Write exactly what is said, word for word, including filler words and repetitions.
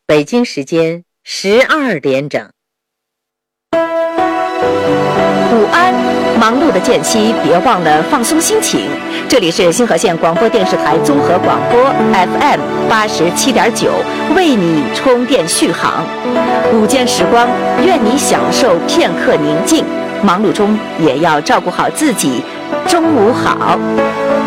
北京时间十二点整。 午安，忙碌的间隙别忘了放松心情。这里是星河县广播电视台综合广播 F M 八十七点九，为你充电续航。午间时光，愿你享受片刻宁静，忙碌中也要照顾好自己。中午好。